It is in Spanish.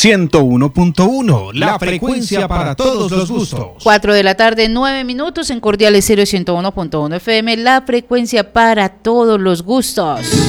101.1, la frecuencia para todos los gustos. 4 de la tarde, 9 minutos en Cordial Estéreo 101.1 FM, la frecuencia para todos los gustos.